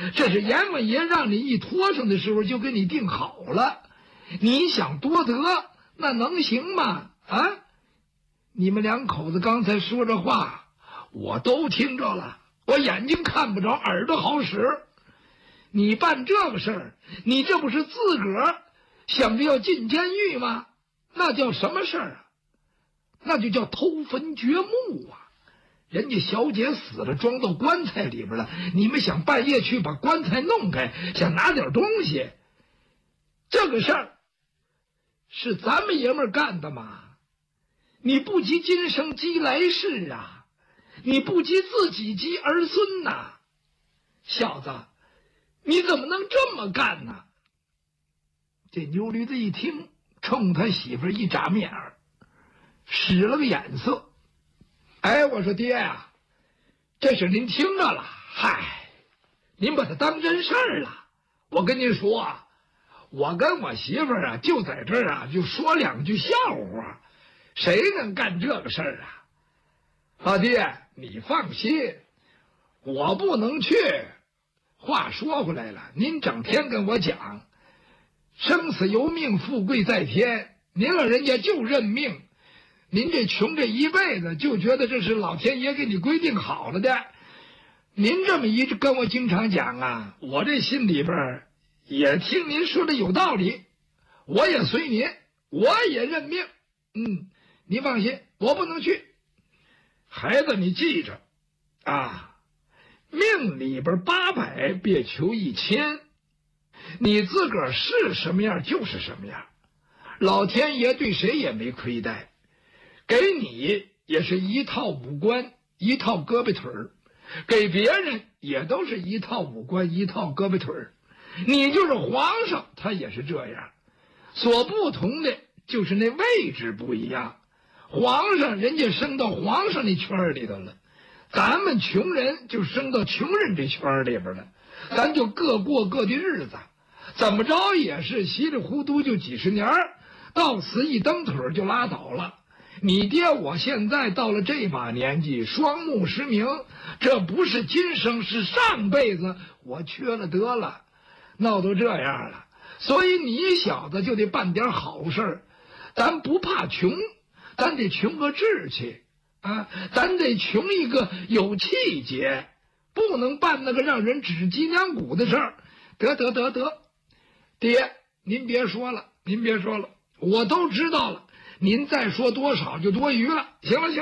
这是阎王爷让你一拖上的时候就给你定好了，你想多得那能行吗？啊！你们两口子刚才说这话，我都听着了，我眼睛看不着，耳朵好使。你办这个事儿，你这不是自个儿想着要进监狱吗？那叫什么事儿啊？那就叫偷坟掘墓啊！人家小姐死了，装到棺材里边了，你们想半夜去把棺材弄开，想拿点东西，这个事儿是咱们爷们儿干的吗？你不及今生积来世啊，你不及自己积儿孙呐，小子，你怎么能这么干呢？这牛驴子一听，冲他媳妇一眨面儿，使了个眼色。哎，我说爹啊，这事您听着了，嗨，您把它当真事儿了。我跟您说啊，我跟我媳妇儿啊，就在这儿啊，就说两句笑话，谁能干这个事儿啊？老爹，你放心，我不能去。话说回来了，您整天跟我讲生死由命，富贵在天，您老人家就认命。您这穷这一辈子，就觉得这是老天爷给你规定好了的。您这么一直跟我经常讲啊，我这心里边也听您说的有道理，我也随您，我也认命。您放心，我不能去。孩子，你记着啊，命里边800，别求1000，你自个儿是什么样就是什么样，老天爷对谁也没亏待。给你也是一套五官一套胳膊腿儿，给别人也都是一套五官一套胳膊腿儿。你就是皇上，他也是这样，所不同的就是那位置不一样。皇上人家升到皇上那圈里头了，咱们穷人就升到穷人这圈里边了，咱就各过各的日子，怎么着也是稀里糊涂就几十年，到此一蹬腿就拉倒了。你爹我现在到了这把年纪，双目失明，这不是今生，是上辈子我缺了德了，闹到这样了。所以你小子就得办点好事，咱不怕穷，咱得穷个志气啊，咱得穷一个有气节，不能办那个让人指脊梁骨的事儿。得，爹，您别说了，我都知道了。您再说多少就多余了。行了。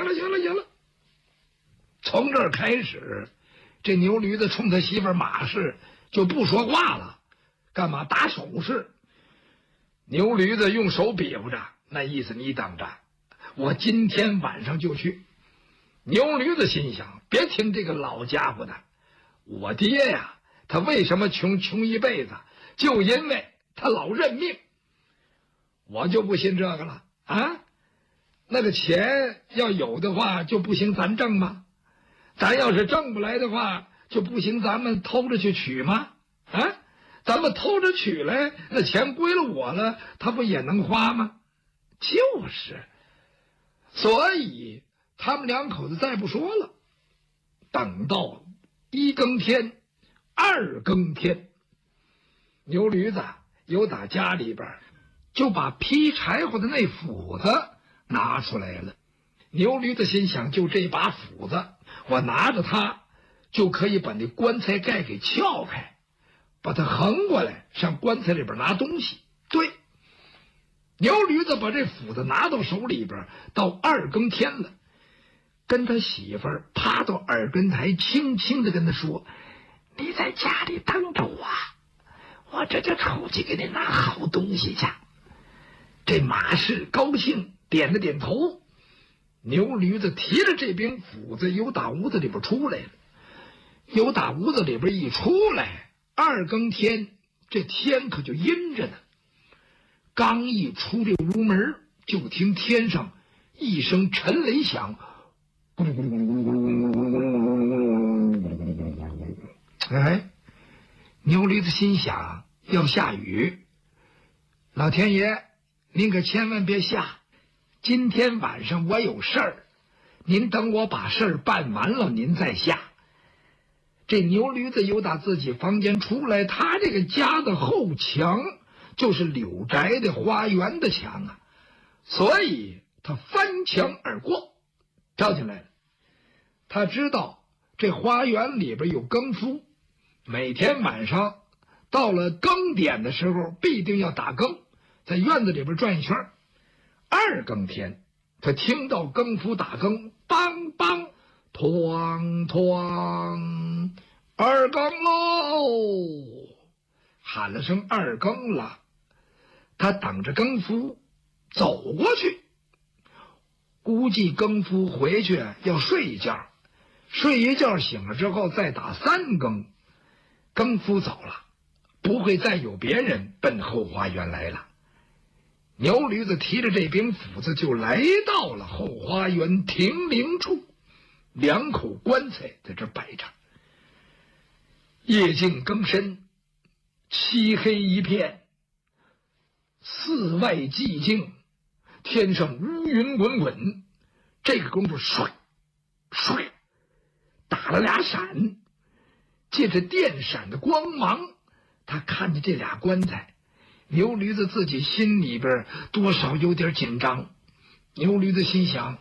从这儿开始，这牛驴子冲他媳妇马氏就不说话了，干嘛打手势？牛驴子用手比划着，那意思你等着，我今天晚上就去。牛驴子心想，别听这个老家伙的，我爹呀，他为什么穷一辈子，就因为他老认命。我就不信这个了啊！那个钱要有的话就不行咱挣吗？咱要是挣不来的话就不行咱们偷着去取吗？啊，咱们偷着取来，那钱归了我了，他不也能花吗？就是，所以他们两口子再不说了。等到1更天2更天，牛驴子又打家里边就把劈柴火的那斧子拿出来了。牛驴子心想，就这把斧子，我拿着它就可以把那棺材盖给撬开，把它横过来上棺材里边拿东西。对，牛驴子把这斧子拿到手里边，到2更天了，跟他媳妇儿趴到耳根台，轻轻的跟他说，你在家里等着我，我这就出去给你拿好东西去。这马氏高兴，点了点头。牛驴子提着这柄斧子由打屋子里边出来了。由打屋子里边一出来，2更天，这天可就阴着呢。刚一出这屋门，就听天上一声沉雷响，咕噜咕噜咕噜咕噜咕噜咕噜咕噜咕噜咕噜。哎，牛驴子心想要下雨，老天爷您可千万别下，今天晚上我有事儿，您等我把事儿办完了您再下。 这牛驴子由打自己房间出来，他这个家的后墙就是柳宅的花园的墙啊，所以他翻墙而过，跳进来了。他知道这花园里边有更夫，每天晚上到了更点的时候必定要打更，在院子里边转一圈。二更天，他听到更夫打更，梆梆哐哐，二更喽，喊了声二更了。他等着更夫走过去，估计更夫回去要睡一觉，睡一觉醒了之后再打三更。更夫走了，不会再有别人奔后花园来了。牛驴子提着这柄斧子就来到了后花园停灵处，两口棺材在这摆着。夜静更深，漆黑一片，寺外寂静，天上乌云滚滚。这个功夫唰唰打了俩闪，借着电闪的光芒，他看见这俩棺材。牛驴子自己心里边多少有点紧张。牛驴子心想，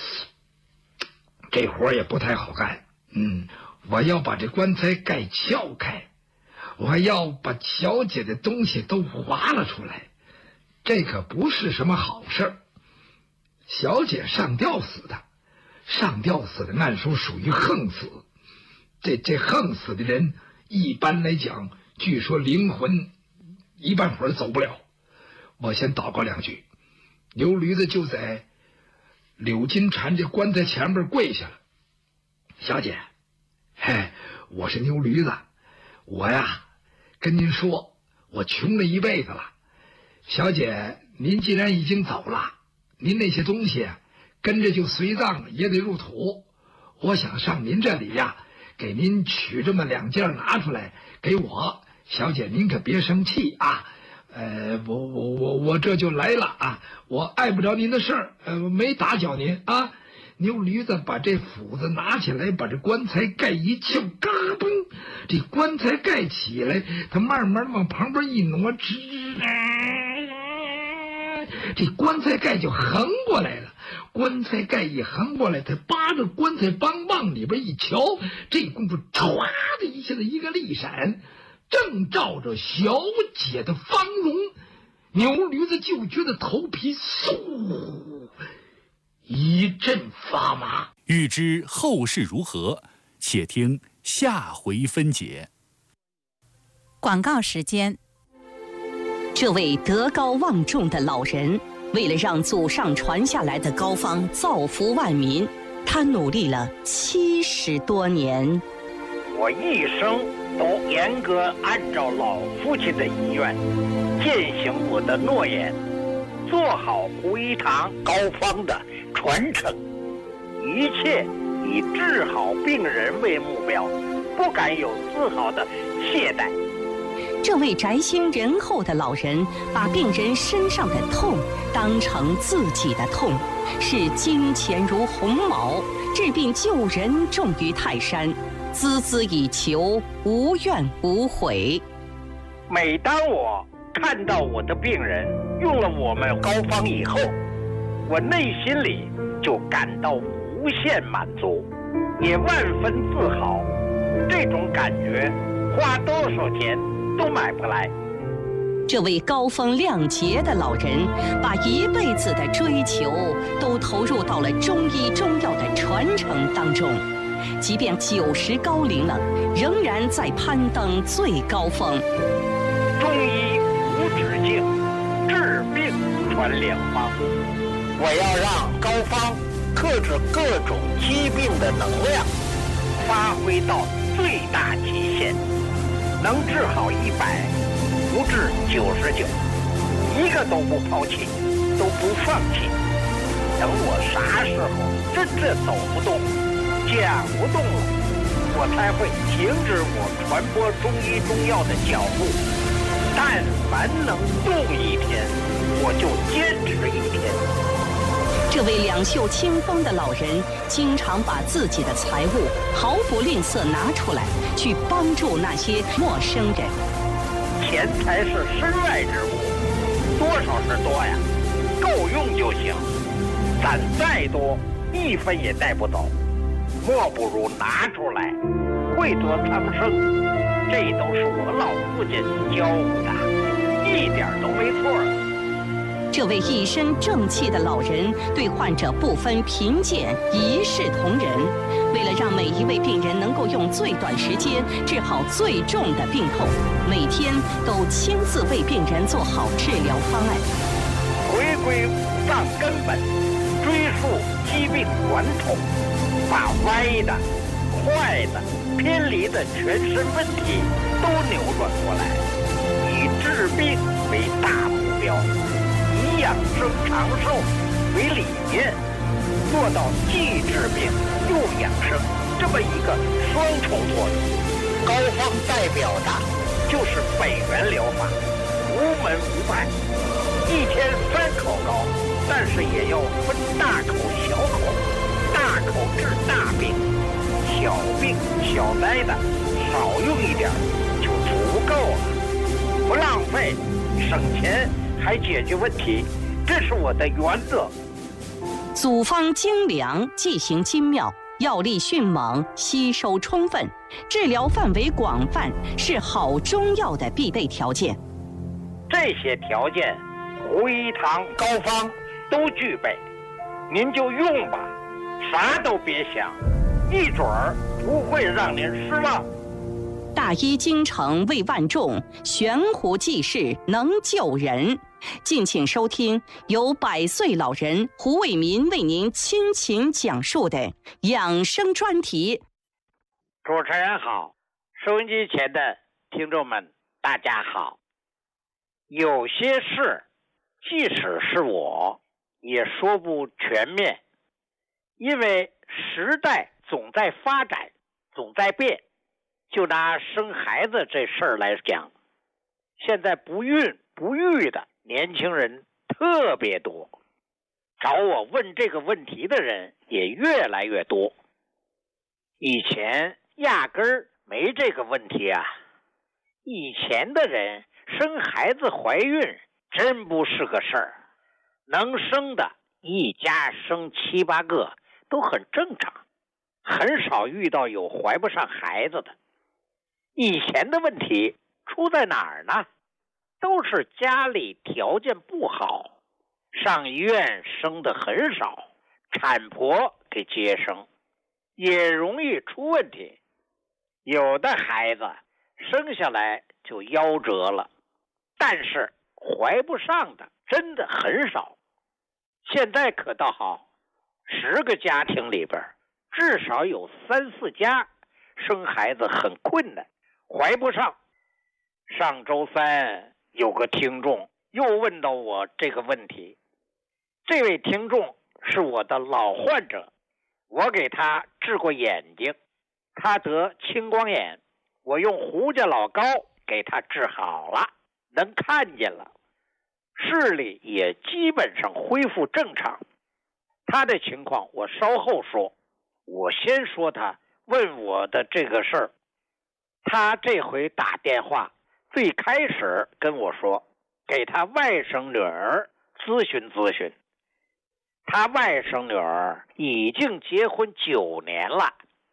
这活也不太好干，我要把这棺材盖撬开，我要把小姐的东西都划了出来，这可不是什么好事儿。小姐上吊死的，上吊死的按说属于横死，这横死的人一般来讲，据说灵魂一半会儿走不了。我先祷告两句。牛驴子就在柳金蝉这棺材前面跪下了。小姐，我是牛驴子，我呀跟您说，我穷了一辈子了。小姐，您既然已经走了，您那些东西跟着就随葬也得入土。我想上您这里呀，给您取这么两件拿出来给我。小姐您可别生气啊，我这就来了啊，我碍不着您的事儿，没打搅您啊。牛驴子把这斧子拿起来，把这棺材盖一撬，嘎嘣，这棺材盖起来，他慢慢往旁边一挪，这棺材盖就横过来了。棺材盖一横过来，他扒着棺材帮往里边一瞧，这功夫唰的一下子一个利闪，正照着小姐的芳容。牛驴子就觉得头皮嗖一阵发麻。 欲知后事如何，且听下回分解。 广告时间。这位德高望重的老人，为了让祖上传下来的膏方造福万民，他努力了70多年。 我一生都严格按照老父亲的遗愿，践行我的诺言，做好胡一堂膏方的传承，一切以治好病人为目标，不敢有丝毫的懈怠。 这位宅心仁厚的老人，把病人身上的痛当成自己的痛，视金钱如鸿毛，治病救人重于泰山，孜孜以求，无怨无悔。 每当我看到我的病人用了我们膏方以后，我内心里就感到无限满足，也万分自豪。这种感觉花多少钱都买不来。 这位高风亮节的老人，把一辈子的追求都投入到了中医中药的传承当中，即便90高龄了，仍然在攀登最高峰。 中医无止境，治病传良方。我要让膏方克制各种疾病的能量发挥到最大极限，能治好100，不治99，一个都不抛弃，都不放弃。等我啥时候真正走不动、讲不动了，我才会停止我传播中医中药的脚步。但凡能动一天，我就坚持一天。 这位两袖清风的老人，经常把自己的财物毫不吝啬拿出来，去帮助那些陌生人。 钱财是身外之物，多少是多呀，够用就行。攒再多，一分也带不走，莫不如拿出来，惠泽苍生。这都是我老父亲教我的，一点都没错。 这位一身正气的老人对患者不分贫贱，一视同仁。为了让每一位病人能够用最短时间治好最重的病痛，每天都亲自为病人做好治疗方案。 回归五脏根本，追溯疾病源头，把歪的、坏的、偏离的全身问题都扭转过来，以治病为大目标，以养生长寿为理念，做到既治病又养生这么一个双重作用。膏方代表的就是北元疗法，无门无派，一天3口膏，但是也要分大口小口，大口治大病，小病小灾的少用一点就足够了，不浪费，省钱还解决问题，这是我的原则。 组方精良，剂型精妙，药力迅猛，吸收充分，治疗范围广泛，是好中药的必备条件。 这些条件，胡一堂膏方都具备，您就用吧，啥都别想，一准儿不会让您失望。 大医精诚为万众，悬壶济世能救人。敬请收听由100岁老人胡伟民为您倾情讲述的养生专题。 主持人好，收音机前的听众们大家好。有些事即使是我也说不全面，因为时代总在发展，总在变。就拿生孩子这事儿来讲，现在不孕不育的年轻人特别多，找我问这个问题的人也越来越多。以前压根儿没这个问题啊，以前的人生孩子怀孕真不是个事儿，能生的一家生7、8个都很正常，很少遇到有怀不上孩子的。以前的问题出在哪儿呢？都是家里条件不好，上医院生的很少，产婆给接生，也容易出问题。有的孩子生下来就夭折了，但是怀不上的真的很少。现在可倒好，10个家庭里边至少有3、4家生孩子很困难，怀不上。上周3有个听众又问到我这个问题，这位听众是我的老患者，我给他治过眼睛，他得青光眼，我用胡家老膏给他治好了，能看见了，视力也基本上恢复正常。他的情况我稍后说，我先说他问我的这个事儿。他这回打电话最开始跟我说，给他外甥女儿咨询咨询。他外甥女儿已经结婚9年了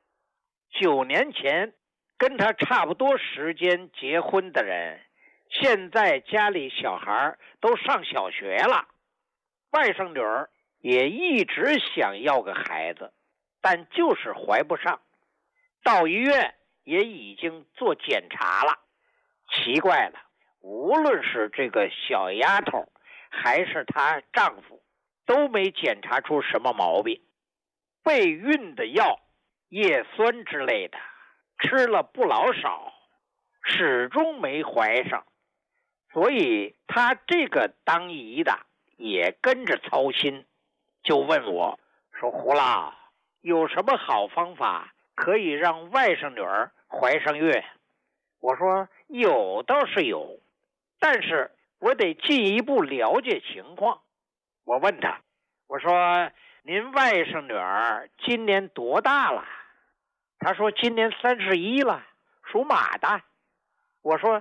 ，9年前跟他差不多时间结婚的人，现在家里小孩都上小学了。外甥女儿也一直想要个孩子，但就是怀不上，到医院也已经做检查了。奇怪了，无论是这个小丫头还是她丈夫，都没检查出什么毛病。备孕的药、叶酸之类的吃了不老少，始终没怀上。所以她这个当姨的也跟着操心，就问我说，胡老，有什么好方法可以让外甥女儿怀上孕？我说有倒是有，但是我得进一步了解情况。我问他， 我说您外甥女儿今年多大了？他说今年31了，属马的。我说